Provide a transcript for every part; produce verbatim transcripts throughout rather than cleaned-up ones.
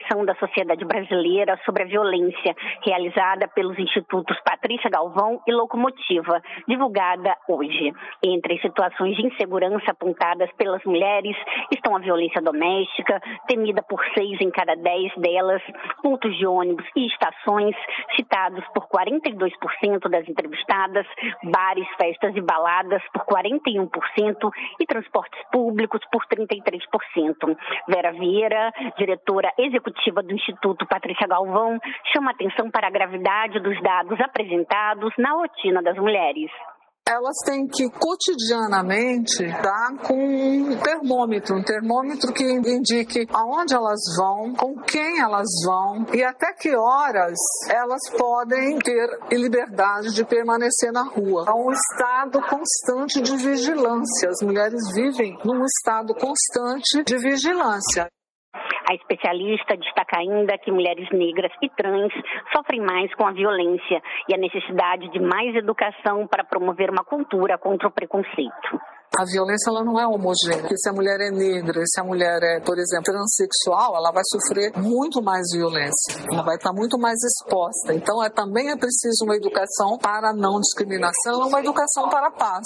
avaliação da sociedade brasileira sobre a violência, realizada pelos institutos Patrícia Galvão e Locomotiva, divulgada hoje. Entre as situações de insegurança apontadas pelas mulheres estão a violência doméstica, temida por seis em cada dez delas, pontos de ônibus e estações, citados por quarenta e dois por cento das entrevistadas, bares, festas e baladas por quarenta e um por cento e transportes públicos por trinta e três por cento. Vera Vieira, diretora executiva do Instituto Patrícia Galvão, chama atenção para a gravidade dos dados apresentados na rotina das mulheres. Elas têm que cotidianamente estar com um termômetro, um termômetro que indique aonde elas vão, com quem elas vão e até que horas elas podem ter liberdade de permanecer na rua. Há um estado constante de vigilância. As mulheres vivem num estado constante de vigilância. A especialista destaca ainda que mulheres negras e trans sofrem mais com a violência e a necessidade de mais educação para promover uma cultura contra o preconceito. A violência ela não é homogênea. Se a mulher é negra, se a mulher é, por exemplo, transexual, ela vai sofrer muito mais violência. Ela vai estar muito mais exposta. Então, é, também é preciso uma educação para a não discriminação, uma educação para a paz.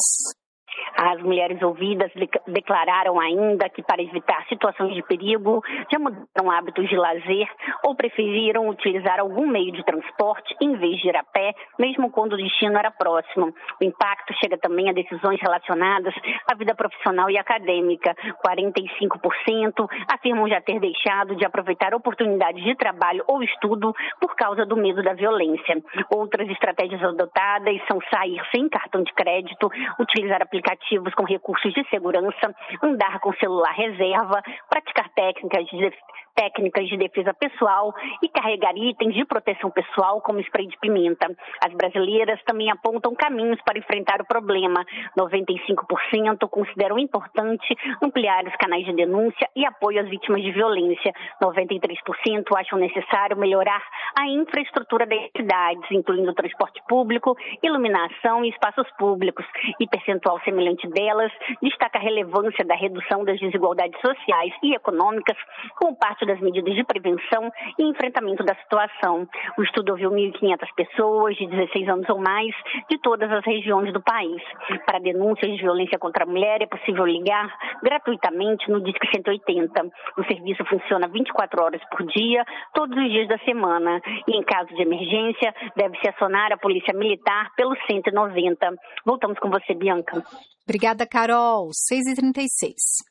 As mulheres ouvidas declararam ainda que, para evitar situações de perigo, já mudaram hábitos de lazer ou preferiram utilizar algum meio de transporte em vez de ir a pé, mesmo quando o destino era próximo. O impacto chega também a decisões relacionadas à vida profissional e acadêmica. quarenta e cinco por cento afirmam já ter deixado de aproveitar oportunidades de trabalho ou estudo por causa do medo da violência. Outras estratégias adotadas são sair sem cartão de crédito, utilizar aplicativos com recursos de segurança, andar com celular reserva, praticar técnicas de, técnicas de defesa pessoal e carregar itens de proteção pessoal como spray de pimenta. As brasileiras também apontam caminhos para enfrentar o problema. noventa e cinco por cento consideram importante ampliar os canais de denúncia e apoio às vítimas de violência. noventa e três por cento acham necessário melhorar a infraestrutura das cidades, incluindo transporte público, iluminação e espaços públicos. E percentual semelhante delas destaca a relevância da redução das desigualdades sociais e econômicas como parte das medidas de prevenção e enfrentamento da situação. O estudo ouviu mil e quinhentas pessoas de dezesseis anos ou mais de todas as regiões do país. Para denúncias de violência contra a mulher é possível ligar gratuitamente no Disque cento e oitenta. O serviço funciona vinte e quatro horas por dia, todos os dias da semana. E em caso de emergência, deve-se acionar a Polícia Militar pelo cento e noventa. Voltamos com você, Bianca. Obrigada, Carol. seis e trinta e seis.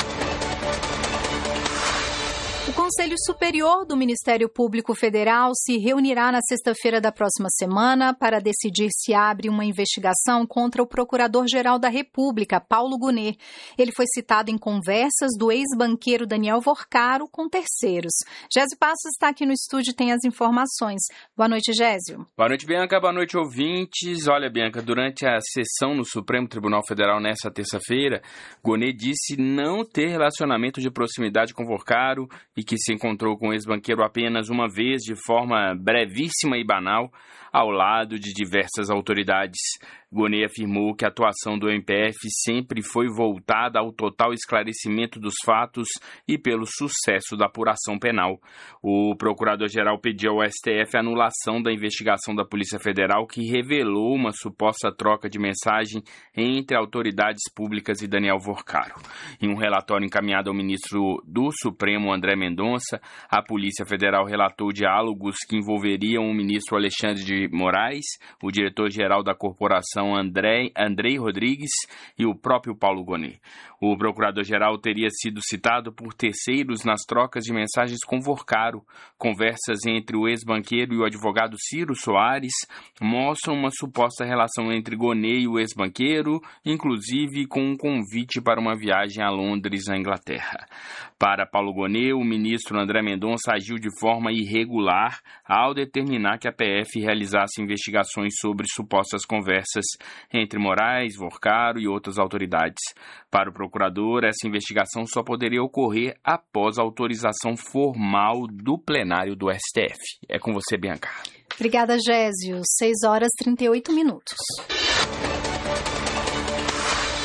O Conselho Superior do Ministério Público Federal se reunirá na sexta-feira da próxima semana para decidir se abre uma investigação contra o Procurador-Geral da República, Paulo Gonet. Ele foi citado em conversas do ex-banqueiro Daniel Vorcaro com terceiros. Gésio Passos está aqui no estúdio e tem as informações. Boa noite, Gésio. Boa noite, Bianca. Boa noite, ouvintes. Olha, Bianca, durante a sessão no Supremo Tribunal Federal nesta terça-feira, Gonet disse não ter relacionamento de proximidade com Vorcaro e que se encontrou com o ex-banqueiro apenas uma vez, de forma brevíssima e banal, ao lado de diversas autoridades. Gonet afirmou que a atuação do M P F sempre foi voltada ao total esclarecimento dos fatos e pelo sucesso da apuração penal. O procurador-geral pediu ao S T F a anulação da investigação da Polícia Federal que revelou uma suposta troca de mensagem entre autoridades públicas e Daniel Vorcaro. Em um relatório encaminhado ao ministro do Supremo, André Mendonça, a Polícia Federal relatou diálogos que envolveriam o ministro Alexandre de Moraes, o diretor-geral da corporação André, Andrei Rodrigues e o próprio Paulo Gonet. O procurador-geral teria sido citado por terceiros nas trocas de mensagens com Vorcaro. Conversas entre o ex-banqueiro e o advogado Ciro Soares mostram uma suposta relação entre Gonet e o ex-banqueiro, inclusive com um convite para uma viagem a Londres, na Inglaterra. Para Paulo Gonet, o ministro André Mendonça agiu de forma irregular ao determinar que a P F realizasse investigações sobre supostas conversas entre Moraes, Vorcaro e outras autoridades. Para o procurador, essa investigação só poderia ocorrer após a autorização formal do plenário do S T F. É com você, Bianca. Obrigada, Gésio. seis horas e trinta e oito minutos.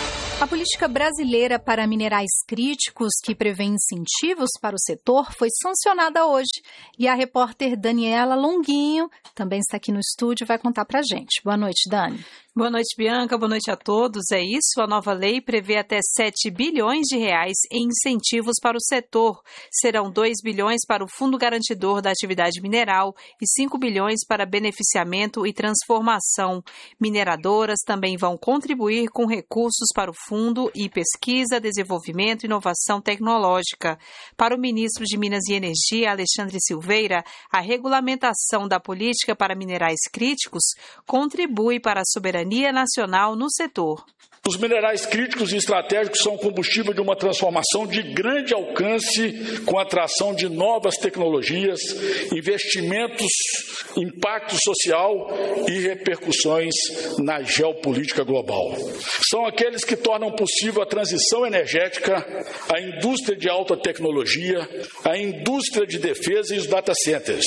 A política brasileira para minerais críticos, que prevê incentivos para o setor, foi sancionada hoje. E a repórter Daniela Longuinho também está aqui no estúdio e vai contar para a gente. Boa noite, Dani. Boa noite, Bianca. Boa noite a todos. É isso, a nova lei prevê até sete bilhões de reais em incentivos para o setor. Serão dois bilhões para o Fundo Garantidor da Atividade Mineral e cinco bilhões para beneficiamento e transformação. Mineradoras também vão contribuir com recursos para o fundo e pesquisa, desenvolvimento e inovação tecnológica. Para o ministro de Minas e Energia, Alexandre Silveira, a regulamentação da política para minerais críticos contribui para a soberania nacional no setor. Os minerais críticos e estratégicos são combustível de uma transformação de grande alcance com a atração de novas tecnologias, investimentos, impacto social e repercussões na geopolítica global. São aqueles que tornam possível a transição energética, a indústria de alta tecnologia, a indústria de defesa e os data centers,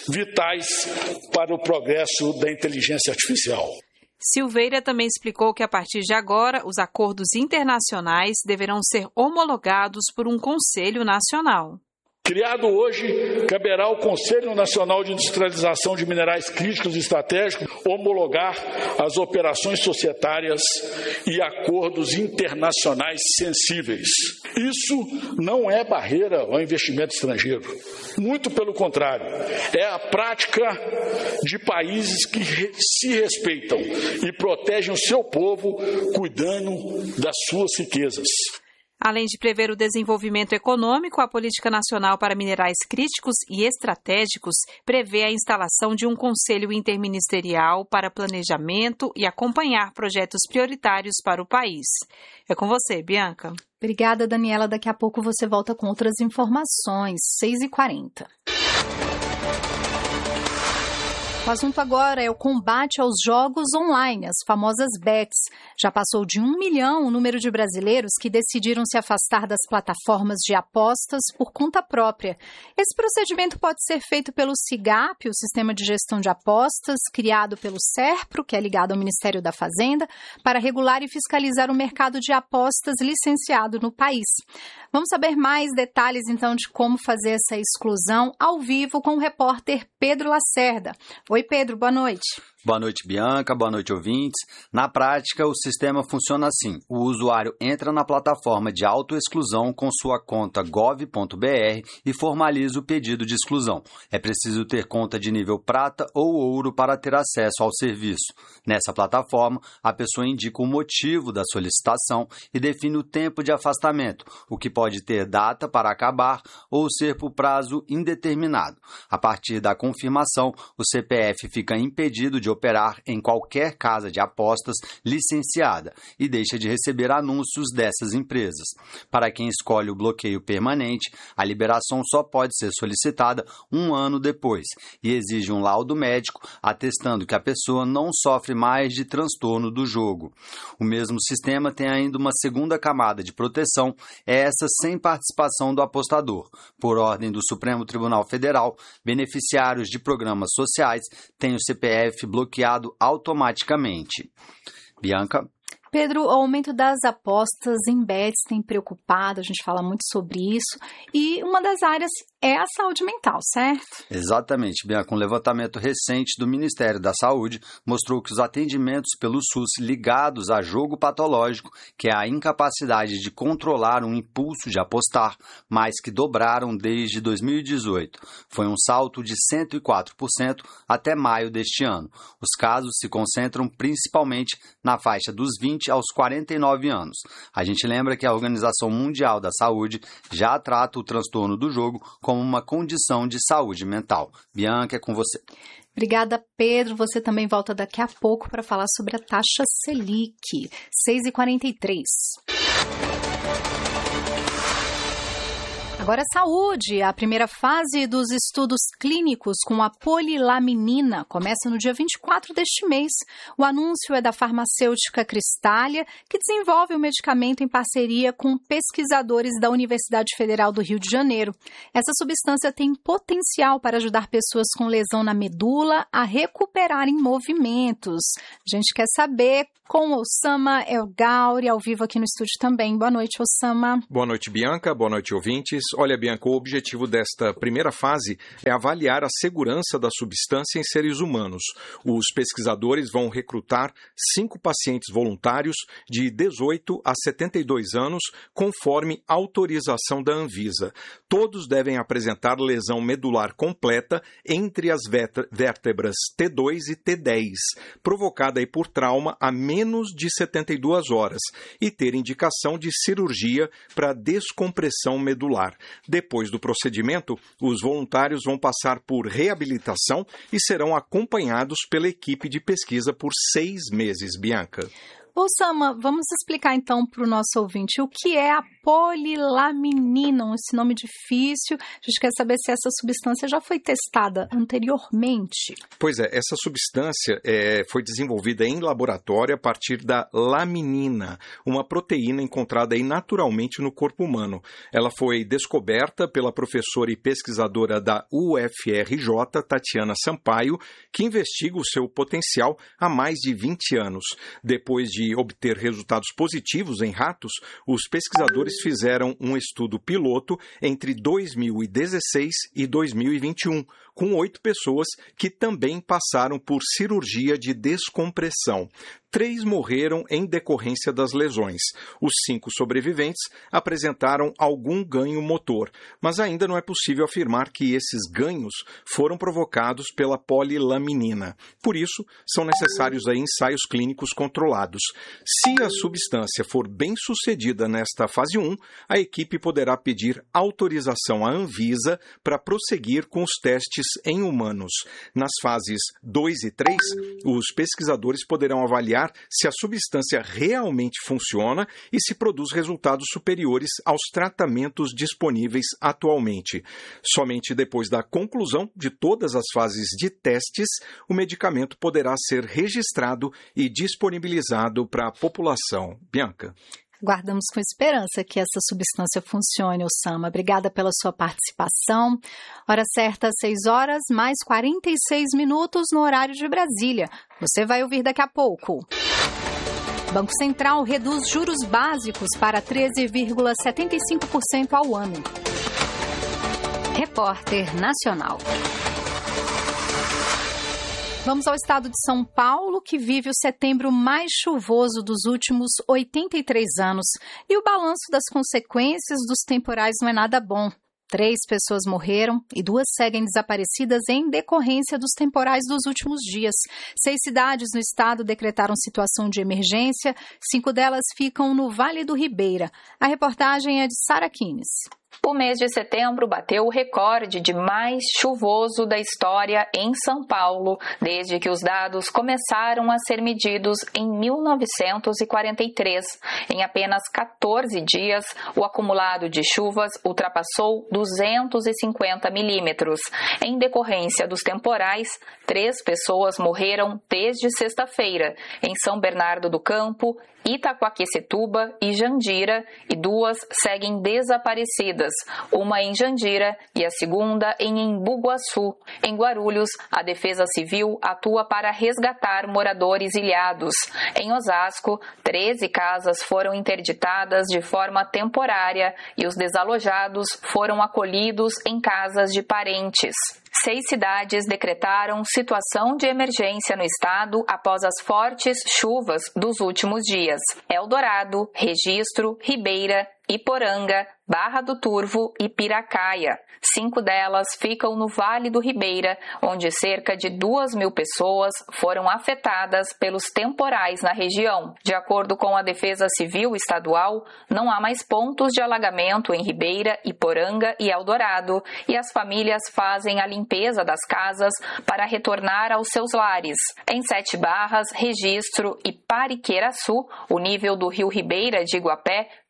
vitais para o progresso da inteligência artificial. Silveira também explicou que, a partir de agora, os acordos internacionais deverão ser homologados por um Conselho Nacional. Criado hoje, caberá ao Conselho Nacional de Industrialização de Minerais Críticos e Estratégicos homologar as operações societárias e acordos internacionais sensíveis. Isso não é barreira ao investimento estrangeiro. Muito pelo contrário, é a prática de países que se respeitam e protegem o seu povo, cuidando das suas riquezas. Além de prever o desenvolvimento econômico, a Política Nacional para Minerais Críticos e Estratégicos prevê a instalação de um conselho interministerial para planejamento e acompanhar projetos prioritários para o país. É com você, Bianca. Obrigada, Daniela. Daqui a pouco você volta com outras informações. seis e quarenta. O assunto agora é o combate aos jogos online, as famosas bets. Já passou de um milhão o número de brasileiros que decidiram se afastar das plataformas de apostas por conta própria. Esse procedimento pode ser feito pelo SIGAP, o Sistema de Gestão de Apostas, criado pelo SERPRO, que é ligado ao Ministério da Fazenda, para regular e fiscalizar o mercado de apostas licenciado no país. Vamos saber mais detalhes, então, de como fazer essa exclusão ao vivo com o repórter Pedro Lacerda. Oi, Pedro, boa noite. Boa noite, Bianca. Boa noite, ouvintes. Na prática, o sistema funciona assim. O usuário entra na plataforma de autoexclusão com sua conta gov ponto br e formaliza o pedido de exclusão. É preciso ter conta de nível prata ou ouro para ter acesso ao serviço. Nessa plataforma, a pessoa indica o motivo da solicitação e define o tempo de afastamento, o que pode ter data para acabar ou ser por prazo indeterminado. A partir da confirmação, o C P F fica impedido de operar em qualquer casa de apostas licenciada e deixa de receber anúncios dessas empresas. Para quem escolhe o bloqueio permanente, a liberação só pode ser solicitada um ano depois e exige um laudo médico atestando que a pessoa não sofre mais de transtorno do jogo. O mesmo sistema tem ainda uma segunda camada de proteção, essa sem participação do apostador. Por ordem do Supremo Tribunal Federal, beneficiários de programas sociais têm o C P F bloqueado bloqueado automaticamente. Bianca? Pedro, o aumento das apostas em bets tem preocupado, a gente fala muito sobre isso, e uma das áreas é a saúde mental, certo? Exatamente, Bianca. Um levantamento recente do Ministério da Saúde mostrou que os atendimentos pelo SUS ligados a jogo patológico, que é a incapacidade de controlar um impulso de apostar, mais que dobraram desde dois mil e dezoito. Foi um salto de cento e quatro por cento até maio deste ano. Os casos se concentram principalmente na faixa dos vinte aos quarenta e nove anos. A gente lembra que a Organização Mundial da Saúde já trata o transtorno do jogo como uma condição de saúde mental. Bianca, é com você. Obrigada, Pedro. Você também volta daqui a pouco para falar sobre a taxa Selic. seis e quarenta e três. Agora, saúde. A primeira fase dos estudos clínicos com a polilaminina começa no dia vinte e quatro deste mês. O anúncio é da farmacêutica Cristália, que desenvolve o medicamento em parceria com pesquisadores da Universidade Federal do Rio de Janeiro. Essa substância tem potencial para ajudar pessoas com lesão na medula a recuperarem movimentos. A gente quer saber com o Osama El Gauri, ao vivo aqui no estúdio também. Boa noite, Osama. Boa noite, Bianca. Boa noite, ouvintes. Olha, Bianca, o objetivo desta primeira fase é avaliar a segurança da substância em seres humanos. Os pesquisadores vão recrutar cinco pacientes voluntários de dezoito a setenta e dois anos, conforme autorização da Anvisa. Todos devem apresentar lesão medular completa entre as vértebras T dois e T dez, provocada aí por trauma a menos de setenta e duas horas, e ter indicação de cirurgia para descompressão medular. Depois do procedimento, os voluntários vão passar por reabilitação e serão acompanhados pela equipe de pesquisa por seis meses, Bianca. Osama, vamos explicar então para o nosso ouvinte o que é a polilaminina, esse nome difícil. A gente quer saber se essa substância já foi testada anteriormente. Pois é, essa substância é, foi desenvolvida em laboratório a partir da laminina, uma proteína encontrada aí naturalmente no corpo humano. Ela foi descoberta pela professora e pesquisadora da U F R J, Tatiana Sampaio, que investiga o seu potencial há mais de vinte anos. Depois de obter resultados positivos em ratos, os pesquisadores fizeram um estudo piloto entre dois mil e dezesseis e dois mil e vinte e um, com oito pessoas que também passaram por cirurgia de descompressão. Três morreram em decorrência das lesões. Os cinco sobreviventes apresentaram algum ganho motor, mas ainda não é possível afirmar que esses ganhos foram provocados pela polilaminina. Por isso, são necessários aí ensaios clínicos controlados. Se a substância for bem sucedida nesta fase um, a equipe poderá pedir autorização à Anvisa para prosseguir com os testes em humanos. Nas fases dois e três, os pesquisadores poderão avaliar se a substância realmente funciona e se produz resultados superiores aos tratamentos disponíveis atualmente. Somente depois da conclusão de todas as fases de testes, o medicamento poderá ser registrado e disponibilizado para a população. Bianca. Guardamos com esperança que essa substância funcione, Osama. Obrigada pela sua participação. Hora certa, seis horas, mais quarenta e seis minutos no horário de Brasília. Você vai ouvir daqui a pouco. Banco Central reduz juros básicos para treze vírgula setenta e cinco por cento ao ano. Repórter Nacional. Vamos ao estado de São Paulo, que vive o setembro mais chuvoso dos últimos oitenta e três anos. E o balanço das consequências dos temporais não é nada bom. Três pessoas morreram e duas seguem desaparecidas em decorrência dos temporais dos últimos dias. Seis cidades no estado decretaram situação de emergência, cinco delas ficam no Vale do Ribeira. A reportagem é de Sara Kines. O mês de setembro bateu o recorde de mais chuvoso da história em São Paulo, desde que os dados começaram a ser medidos em mil novecentos e quarenta e três. Em apenas quatorze dias, o acumulado de chuvas ultrapassou duzentos e cinquenta milímetros. Em decorrência dos temporais, três pessoas morreram desde sexta-feira, em São Bernardo do Campo, Itaquaquecetuba e Jandira, e duas seguem desaparecidas, uma em Jandira e a segunda em Embu-Guaçu. Em Guarulhos, a Defesa Civil atua para resgatar moradores ilhados. Em Osasco, treze casas foram interditadas de forma temporária e os desalojados foram acolhidos em casas de parentes. Seis cidades decretaram situação de emergência no estado após as fortes chuvas dos últimos dias. Eldorado, Registro, Ribeira, Iporanga, Barra do Turvo e Piracaia. Cinco delas ficam no Vale do Ribeira, onde cerca de duas mil pessoas foram afetadas pelos temporais na região. De acordo com a Defesa Civil Estadual, não há mais pontos de alagamento em Ribeira, Iporanga e Eldorado, e as famílias fazem a limpeza das casas para retornar aos seus lares. Em Sete Barras, Registro e Pariqueraçu, o nível do rio Ribeira de Iguapé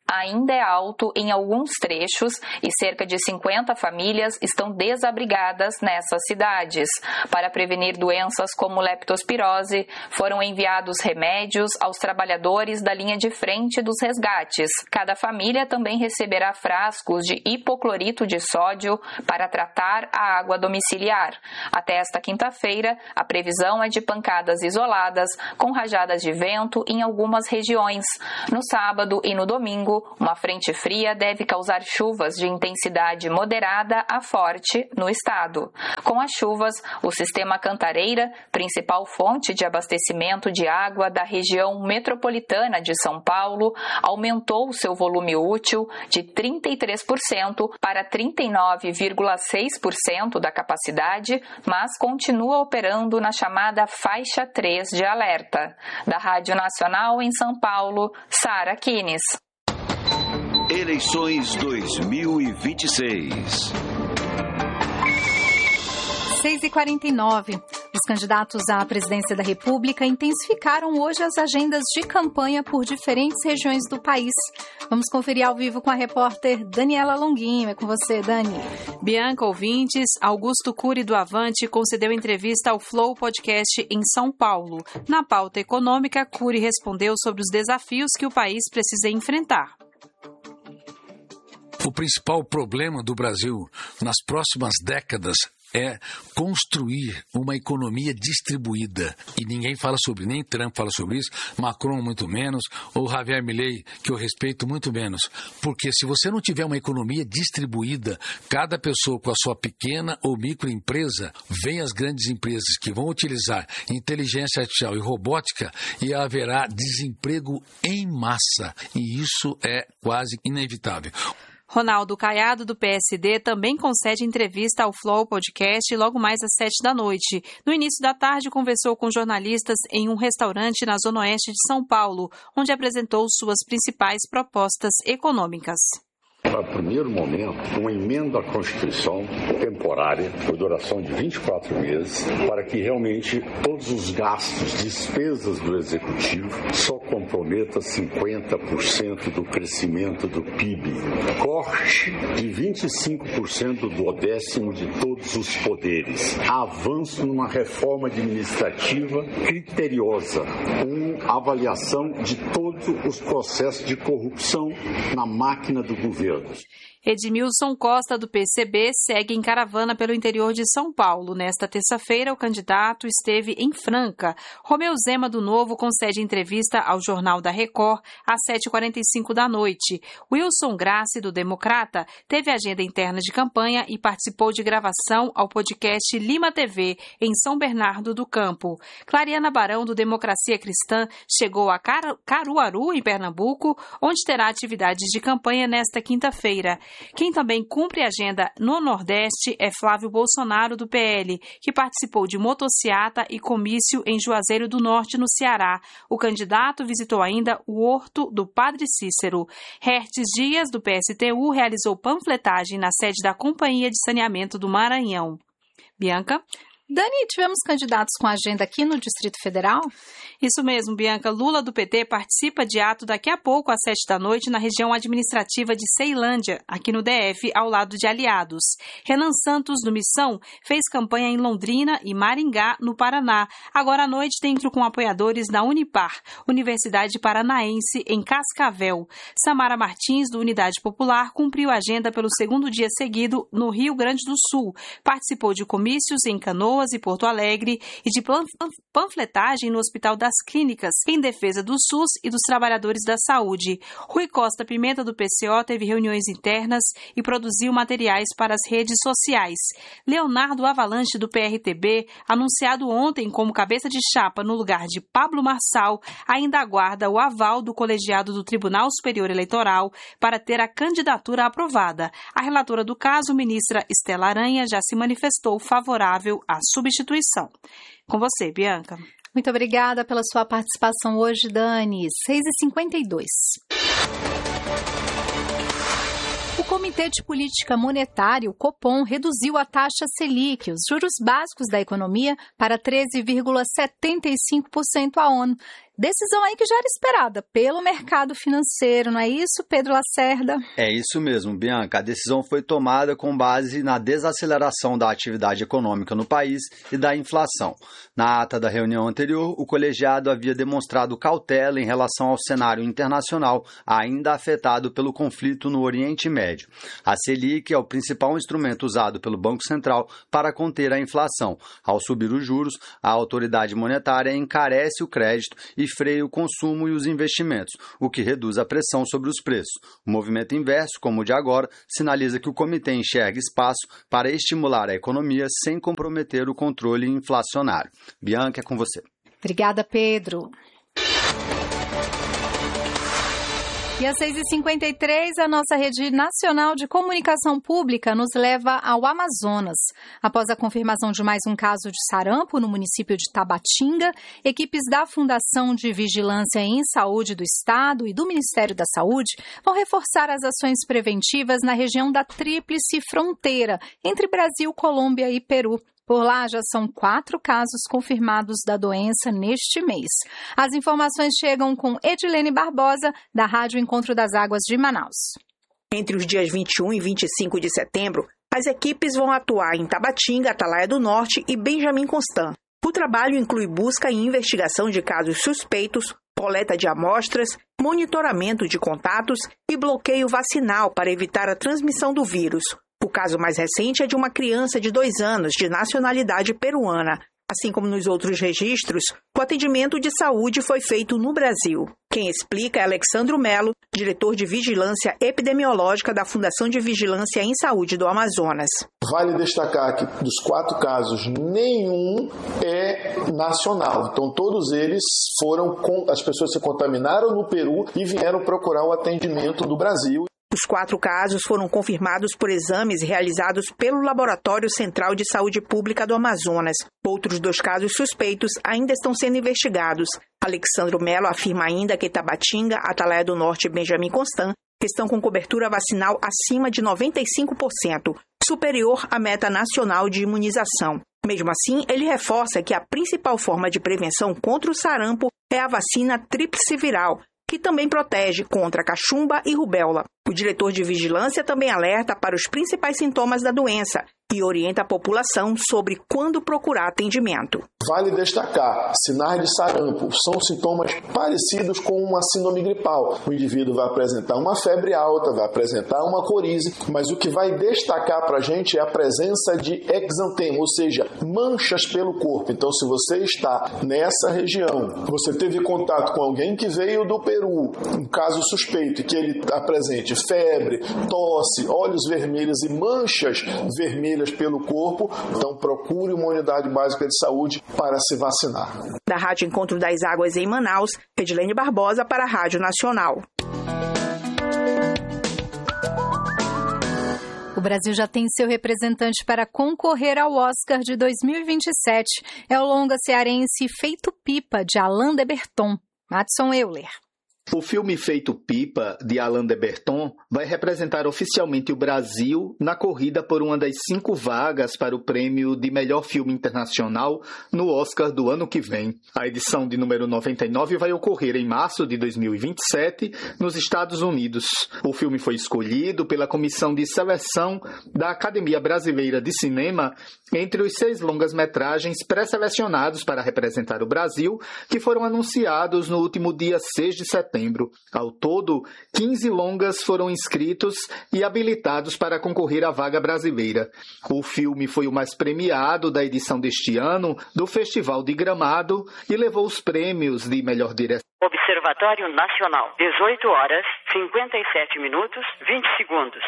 ainda é alto em alguns trechos e cerca de cinquenta famílias estão desabrigadas nessas cidades. Para prevenir doenças como leptospirose, foram enviados remédios aos trabalhadores da linha de frente dos resgates. Cada família também receberá frascos de hipoclorito de sódio para tratar a água domiciliar. Até esta quinta-feira, a previsão é de pancadas isoladas com rajadas de vento em algumas regiões. No sábado e no domingo, uma frente fria deve causar chuvas de intensidade moderada a forte no estado. Com as chuvas, o sistema Cantareira, principal fonte de abastecimento de água da região metropolitana de São Paulo, aumentou seu volume útil de trinta e três por cento para trinta e nove vírgula seis por cento da capacidade, mas continua operando na chamada faixa três de alerta. Da Rádio Nacional em São Paulo, Sara Kines. Eleições dois mil e vinte e seis. seis e quarenta e nove. Os candidatos à presidência da República intensificaram hoje as agendas de campanha por diferentes regiões do país. Vamos conferir ao vivo com a repórter Daniela Longuinho. É com você, Dani. Bianca, ouvintes, Augusto Cury do Avante concedeu entrevista ao Flow Podcast em São Paulo. Na pauta econômica, Cury respondeu sobre os desafios que o país precisa enfrentar. O principal problema do Brasil nas próximas décadas é construir uma economia distribuída. E ninguém fala sobre, nem Trump fala sobre isso, Macron muito menos, ou Javier Milei, que eu respeito muito menos. Porque se você não tiver uma economia distribuída, cada pessoa com a sua pequena ou microempresa, vem as grandes empresas que vão utilizar inteligência artificial e robótica e haverá desemprego em massa. E isso é quase inevitável. Ronaldo Caiado, do P S D, também concede entrevista ao Flow Podcast logo mais às sete da noite. No início da tarde, conversou com jornalistas em um restaurante na Zona Oeste de São Paulo, onde apresentou suas principais propostas econômicas. Para o primeiro momento, uma emenda à Constituição temporária, por duração de vinte e quatro meses, para que realmente todos os gastos, despesas do Executivo, só comprometa cinquenta por cento do crescimento do P I B. Corte de vinte e cinco por cento do décimo de todos os poderes. Avanço numa reforma administrativa criteriosa, com avaliação de todos os processos de corrupção na máquina do governo. Edmilson Costa, do P C B, segue em caravana pelo interior de São Paulo. Nesta terça-feira, o candidato esteve em Franca. Romeu Zema, do Novo, concede entrevista ao Jornal da Record às sete e quarenta e cinco da noite. Wilson Grassi, do Democrata, teve agenda interna de campanha e participou de gravação ao podcast Lima T V, em São Bernardo do Campo. Clariana Barão, do Democracia Cristã, chegou a Caruaru, em Pernambuco, onde terá atividades de campanha nesta quinta-feira. Quem também cumpre agenda no Nordeste é Flávio Bolsonaro, do P L, que participou de motociata e comício em Juazeiro do Norte, no Ceará. O candidato visitou ainda o Horto do Padre Cícero. Hertz Dias, do P S T U, realizou panfletagem na sede da Companhia de Saneamento do Maranhão. Bianca? Dani, tivemos candidatos com agenda aqui no Distrito Federal? Isso mesmo, Bianca. Lula, do P T, participa de ato daqui a pouco, às sete da noite, na região administrativa de Ceilândia, aqui no D F, ao lado de aliados. Renan Santos, do Missão, fez campanha em Londrina e Maringá, no Paraná. Agora à noite tem encontro com apoiadores da Unipar, Universidade Paranaense, em Cascavel. Samara Martins, do Unidade Popular, cumpriu a agenda pelo segundo dia seguido no Rio Grande do Sul. Participou de comícios em Canoas e Porto Alegre e de panfletagem no Hospital das Clínicas, em defesa do SUS e dos trabalhadores da saúde. Rui Costa Pimenta, do P C O, teve reuniões internas e produziu materiais para as redes sociais. Leonardo Avalanche, do P R T B, anunciado ontem como cabeça de chapa no lugar de Pablo Marçal, ainda aguarda o aval do colegiado do Tribunal Superior Eleitoral para ter a candidatura aprovada. A relatora do caso, ministra Estela Aranha, já se manifestou favorável à substituição. Com você, Bianca. Muito obrigada pela sua participação hoje, Dani. seis e cinquenta e dois. O Comitê de Política Monetária, o Copom, reduziu a taxa Selic, os juros básicos da economia, para treze vírgula setenta e cinco por cento ao ano. Decisão aí que já era esperada pelo mercado financeiro, não é isso, Pedro Lacerda? É isso mesmo, Bianca. A decisão foi tomada com base na desaceleração da atividade econômica no país e da inflação. Na ata da reunião anterior, o colegiado havia demonstrado cautela em relação ao cenário internacional, ainda afetado pelo conflito no Oriente Médio. A Selic é o principal instrumento usado pelo Banco Central para conter a inflação. Ao subir os juros, a autoridade monetária encarece o crédito e freia o consumo e os investimentos, o que reduz a pressão sobre os preços. O movimento inverso, como o de agora, sinaliza que o comitê enxerga espaço para estimular a economia sem comprometer o controle inflacionário. Bianca, é com você. Obrigada, Pedro. E às seis e cinquenta e três, a nossa rede nacional de comunicação pública nos leva ao Amazonas. Após a confirmação de mais um caso de sarampo no município de Tabatinga, equipes da Fundação de Vigilância em Saúde do Estado e do Ministério da Saúde vão reforçar as ações preventivas na região da Tríplice Fronteira, entre Brasil, Colômbia e Peru. Por lá já são quatro casos confirmados da doença neste mês. As informações chegam com Edilene Barbosa, da Rádio Encontro das Águas de Manaus. Entre os dias vinte e um e vinte e cinco de setembro, as equipes vão atuar em Tabatinga, Atalaia do Norte e Benjamin Constant. O trabalho inclui busca e investigação de casos suspeitos, coleta de amostras, monitoramento de contatos e bloqueio vacinal para evitar a transmissão do vírus. O caso mais recente é de uma criança de dois anos, de nacionalidade peruana. Assim como nos outros registros, o atendimento de saúde foi feito no Brasil. Quem explica é Alexandro Melo, diretor de Vigilância Epidemiológica da Fundação de Vigilância em Saúde do Amazonas. Vale destacar que dos quatro casos, nenhum é nacional. Então todos eles foram, com, as pessoas se contaminaram no Peru e vieram procurar o atendimento do Brasil. Os quatro casos foram confirmados por exames realizados pelo Laboratório Central de Saúde Pública do Amazonas. Outros dois casos suspeitos ainda estão sendo investigados. Alexandro Melo afirma ainda que Tabatinga, Atalaia do Norte e Benjamin Constant estão com cobertura vacinal acima de noventa e cinco por cento, superior à meta nacional de imunização. Mesmo assim, ele reforça que a principal forma de prevenção contra o sarampo é a vacina tríplice viral, que também protege contra cachumba e rubéola. O diretor de vigilância também alerta para os principais sintomas da doença e orienta a população sobre quando procurar atendimento. Vale destacar, sinais de sarampo são sintomas parecidos com uma síndrome gripal. O indivíduo vai apresentar uma febre alta, vai apresentar uma coriza, mas o que vai destacar para a gente é a presença de exantema, ou seja, manchas pelo corpo. Então, se você está nessa região, você teve contato com alguém que veio do Peru, um caso suspeito, que ele apresente febre, tosse, olhos vermelhos e manchas vermelhas pelo corpo, então procure uma unidade básica de saúde para se vacinar. Da Rádio Encontro das Águas em Manaus, Edilene Barbosa para a Rádio Nacional. O Brasil já tem seu representante para concorrer ao Oscar de dois mil e vinte e sete. É o longa cearense Feito Pipa, de Alain de Botton. Madison Euler. O filme Feito Pipa, de Alain de Botton, vai representar oficialmente o Brasil na corrida por uma das cinco vagas para o prêmio de melhor filme internacional no Oscar do ano que vem. A edição de número noventa e nove vai ocorrer em março de dois mil e vinte e sete, nos Estados Unidos. O filme foi escolhido pela Comissão de Seleção da Academia Brasileira de Cinema entre os seis longas-metragens pré-selecionados para representar o Brasil, que foram anunciados no último dia seis de setembro. Ao todo, quinze longas foram inscritos e habilitados para concorrer à vaga brasileira. O filme foi o mais premiado da edição deste ano do Festival de Gramado e levou os prêmios de melhor direção. Observatório Nacional, dezoito horas, cinquenta e sete minutos, vinte segundos.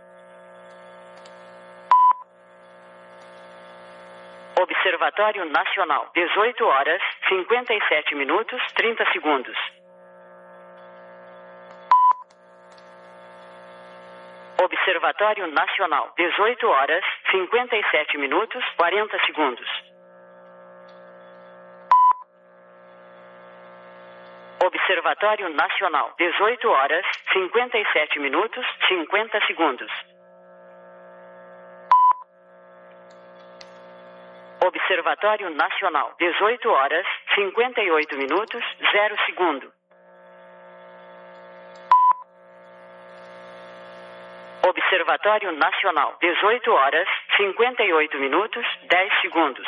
Observatório Nacional, dezoito horas, cinquenta e sete minutos, trinta segundos. Observatório Nacional, dezoito horas, cinquenta e sete minutos, quarenta segundos. Observatório Nacional, dezoito horas, cinquenta e sete minutos, cinquenta segundos. Observatório Nacional, dezoito horas, cinquenta e oito minutos, zero segundo. Observatório Nacional, dezoito horas, cinquenta e oito minutos, dez segundos.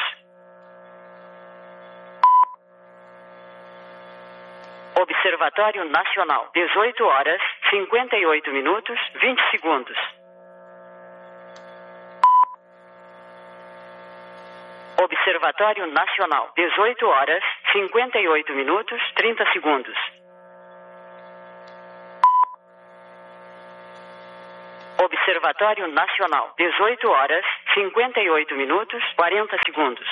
Observatório Nacional, dezoito horas, cinquenta e oito minutos, vinte segundos. Observatório Nacional, dezoito horas, cinquenta e oito minutos, trinta segundos. Observatório Nacional, dezoito horas, cinquenta e oito minutos, quarenta segundos.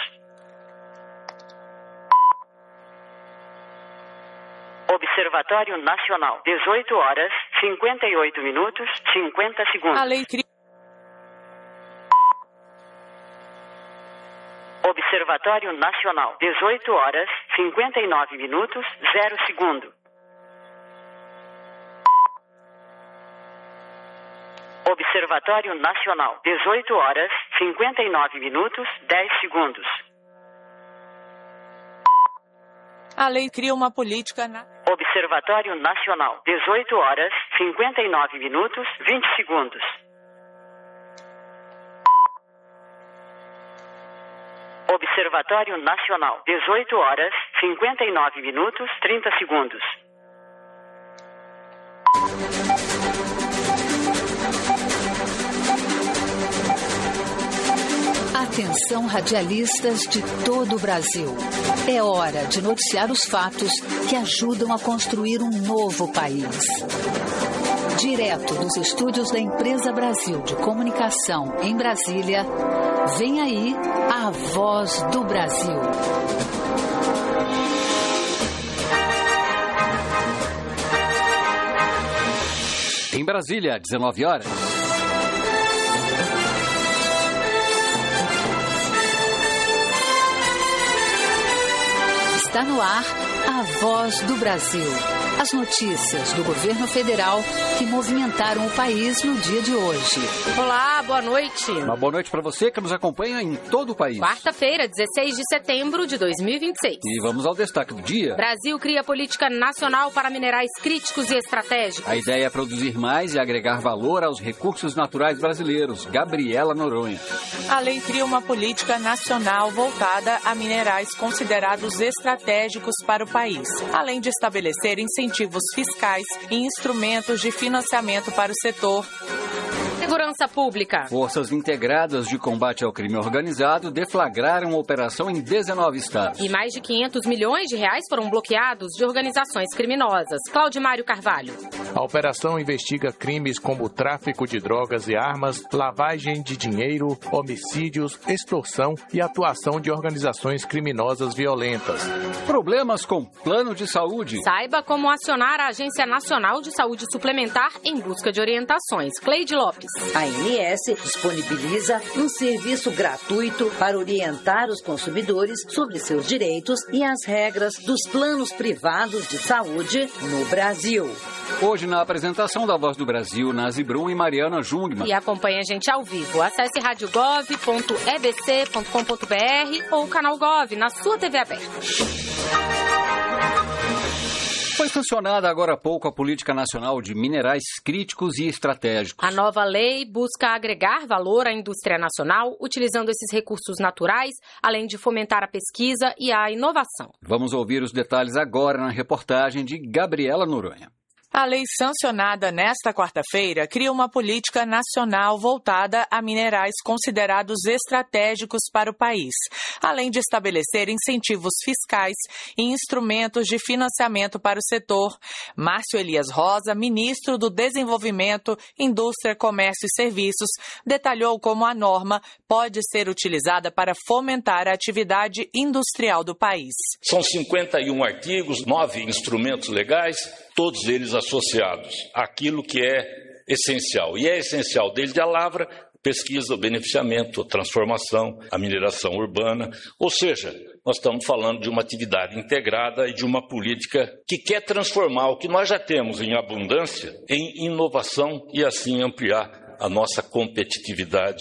Observatório Nacional, dezoito horas, cinquenta e oito minutos, cinquenta segundos. A lei cria... Observatório Nacional, dezoito horas, cinquenta e nove minutos, zero segundo. Observatório Nacional, dezoito horas, cinquenta e nove minutos, dez segundos. A lei cria uma política na... Observatório Nacional, dezoito horas, cinquenta e nove minutos, vinte segundos. Observatório Nacional, dezoito horas, cinquenta e nove minutos, trinta segundos. Atenção, radialistas de todo o Brasil. É hora de noticiar os fatos que ajudam a construir um novo país. Direto dos estúdios da Empresa Brasil de Comunicação em Brasília, vem aí a Voz do Brasil. Em Brasília, dezenove horas. Está no ar a Voz do Brasil. As notícias do governo federal que movimentaram o país no dia de hoje. Olá, boa noite. Uma boa noite para você que nos acompanha em todo o país. Quarta-feira, dezesseis de setembro de dois mil e vinte e seis. E vamos ao destaque do dia. Brasil cria política nacional para minerais críticos e estratégicos. A ideia é produzir mais e agregar valor aos recursos naturais brasileiros. Gabriela Noronha. A lei cria uma política nacional voltada a minerais considerados estratégicos para o país, além de estabelecer incentivos fiscais e instrumentos de financiamento para o setor. Segurança Pública. Forças integradas de combate ao crime organizado deflagraram uma operação em dezenove estados. E mais de quinhentos milhões de reais foram bloqueados de organizações criminosas. Claudimário Carvalho. A operação investiga crimes como tráfico de drogas e armas, lavagem de dinheiro, homicídios, extorsão e atuação de organizações criminosas violentas. Problemas com plano de saúde. Saiba como acionar a Agência Nacional de Saúde Suplementar em busca de orientações. Cleide Lopes. A A ene esse disponibiliza um serviço gratuito para orientar os consumidores sobre seus direitos e as regras dos planos privados de saúde no Brasil. Hoje, na apresentação da Voz do Brasil, Nazi Brum e Mariana Jungmann. E acompanhe a gente ao vivo. Acesse rádio gov ponto e b c ponto com ponto b r ou o canal Gov na sua T V aberta. Foi sancionada agora há pouco a Política Nacional de Minerais Críticos e Estratégicos. A nova lei busca agregar valor à indústria nacional, utilizando esses recursos naturais, além de fomentar a pesquisa e a inovação. Vamos ouvir os detalhes agora na reportagem de Gabriela Noronha. A lei sancionada nesta quarta-feira cria uma política nacional voltada a minerais considerados estratégicos para o país, além de estabelecer incentivos fiscais e instrumentos de financiamento para o setor. Márcio Elias Rosa, ministro do Desenvolvimento, Indústria, Comércio e Serviços, detalhou como a norma pode ser utilizada para fomentar a atividade industrial do país. São cinquenta e um artigos, nove instrumentos legais, todos eles associados àquilo que é essencial. E é essencial desde a lavra, pesquisa, o beneficiamento, a transformação, a mineração urbana. Ou seja, nós estamos falando de uma atividade integrada e de uma política que quer transformar o que nós já temos em abundância em inovação e assim ampliar a nossa competitividade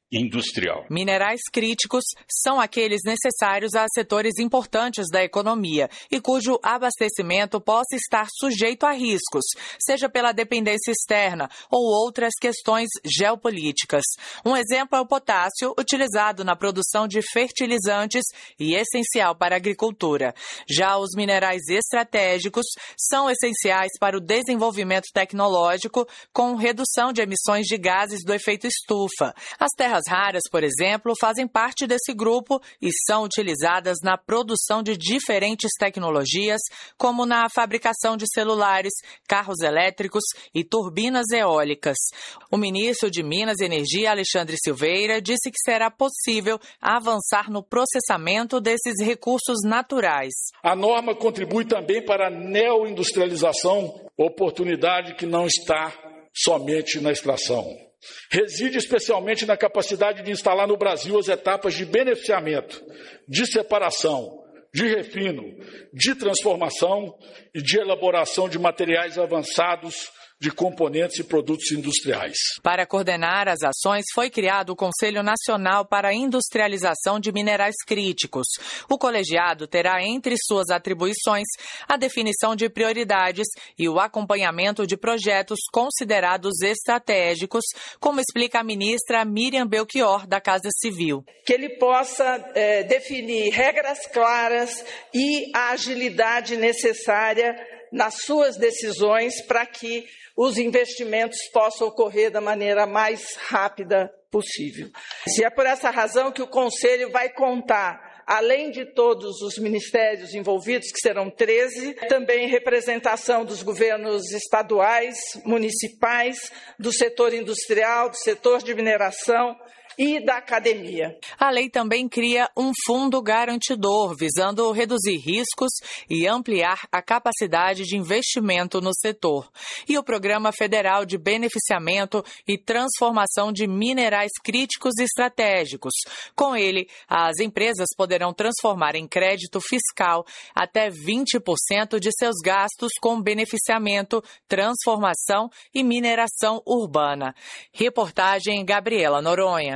industrial. Minerais críticos são aqueles necessários a setores importantes da economia e cujo abastecimento possa estar sujeito a riscos, seja pela dependência externa ou outras questões geopolíticas. Um exemplo é o potássio, utilizado na produção de fertilizantes e essencial para a agricultura. Já os minerais estratégicos são essenciais para o desenvolvimento tecnológico, com redução de emissões de gases do efeito estufa. As terras raras, por exemplo, fazem parte desse grupo e são utilizadas na produção de diferentes tecnologias, como na fabricação de celulares, carros elétricos e turbinas eólicas. O ministro de Minas e Energia, Alexandre Silveira, disse que será possível avançar no processamento desses recursos naturais. A norma contribui também para a neoindustrialização, oportunidade que não está somente na extração. Reside especialmente na capacidade de instalar no Brasil as etapas de beneficiamento, de separação, de refino, de transformação e de elaboração de materiais avançados de componentes e produtos industriais. Para coordenar as ações, foi criado o Conselho Nacional para a Industrialização de Minerais Críticos. O colegiado terá entre suas atribuições a definição de prioridades e o acompanhamento de projetos considerados estratégicos, como explica a ministra Miriam Belchior, da Casa Civil. Que ele possa é, definir regras claras e a agilidade necessária nas suas decisões para que os investimentos possam ocorrer da maneira mais rápida possível. Se é por essa razão que o Conselho vai contar, além de todos os ministérios envolvidos, que serão treze, também representação dos governos estaduais, municipais, do setor industrial, do setor de mineração e da academia. A lei também cria um fundo garantidor, visando reduzir riscos e ampliar a capacidade de investimento no setor. E o Programa Federal de Beneficiamento e Transformação de Minerais Críticos e Estratégicos. Com ele, as empresas poderão transformar em crédito fiscal até vinte por cento de seus gastos com beneficiamento, transformação e mineração urbana. Reportagem Gabriela Noronha.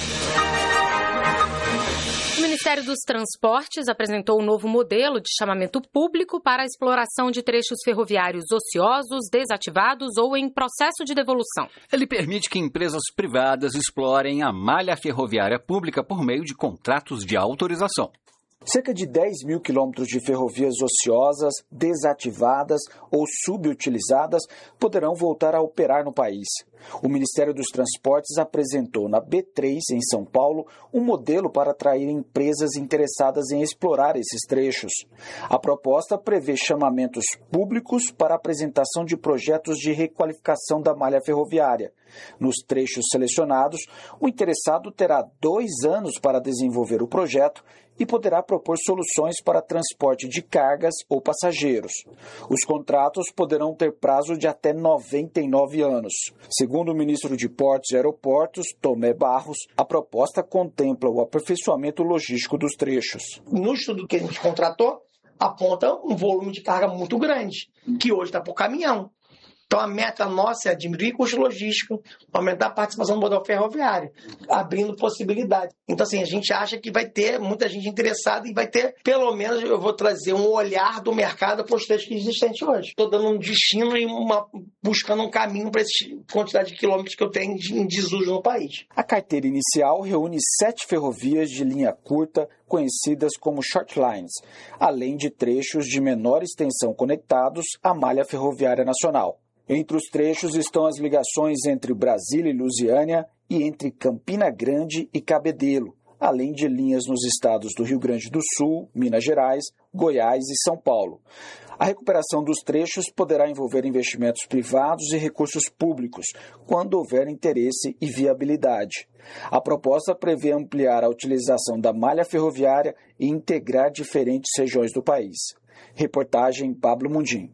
O Ministério dos Transportes apresentou um novo modelo de chamamento público para a exploração de trechos ferroviários ociosos, desativados ou em processo de devolução. Ele permite que empresas privadas explorem a malha ferroviária pública por meio de contratos de autorização. Cerca de dez mil quilômetros de ferrovias ociosas, desativadas ou subutilizadas poderão voltar a operar no país. O Ministério dos Transportes apresentou na B três, em São Paulo, um modelo para atrair empresas interessadas em explorar esses trechos. A proposta prevê chamamentos públicos para a apresentação de projetos de requalificação da malha ferroviária. Nos trechos selecionados, o interessado terá dois anos para desenvolver o projeto e poderá propor soluções para transporte de cargas ou passageiros. Os contratos poderão ter prazo de até noventa e nove anos. Segundo o ministro de Portos e Aeroportos, Tomé Barros, a proposta contempla o aperfeiçoamento logístico dos trechos. No estudo que a gente contratou, aponta um volume de carga muito grande, que hoje está por caminhão. Então, a meta nossa é diminuir o custo logístico, aumentar a participação do modal ferroviário, abrindo possibilidades. Então, assim, a gente acha que vai ter muita gente interessada e vai ter, pelo menos, eu vou trazer um olhar do mercado para os trechos existentes hoje. Estou dando um destino e uma, buscando um caminho para essa quantidade de quilômetros que eu tenho em desuso no país. A carteira inicial reúne sete ferrovias de linha curta, conhecidas como short lines, além de trechos de menor extensão conectados à malha ferroviária nacional. Entre os trechos estão as ligações entre Brasília e Lusiânia e entre Campina Grande e Cabedelo, além de linhas nos estados do Rio Grande do Sul, Minas Gerais, Goiás e São Paulo. A recuperação dos trechos poderá envolver investimentos privados e recursos públicos, quando houver interesse e viabilidade. A proposta prevê ampliar a utilização da malha ferroviária e integrar diferentes regiões do país. Reportagem Pablo Mundim.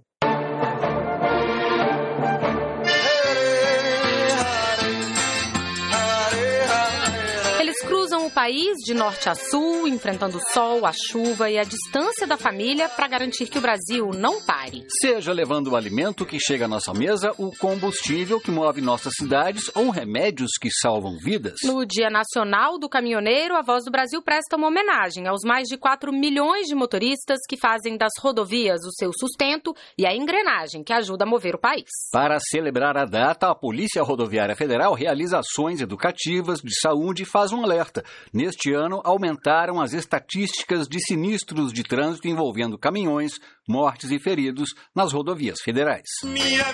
Cruzam o país de norte a sul, enfrentando o sol, a chuva e a distância da família para garantir que o Brasil não pare. Seja levando o alimento que chega à nossa mesa, o combustível que move nossas cidades ou remédios que salvam vidas. No Dia Nacional do Caminhoneiro, a Voz do Brasil presta uma homenagem aos mais de quatro milhões de motoristas que fazem das rodovias o seu sustento e a engrenagem que ajuda a mover o país. Para celebrar a data, a Polícia Rodoviária Federal realiza ações educativas de saúde e faz um alerta. Neste ano, aumentaram as estatísticas de sinistros de trânsito envolvendo caminhões, mortes e feridos nas rodovias federais. Minha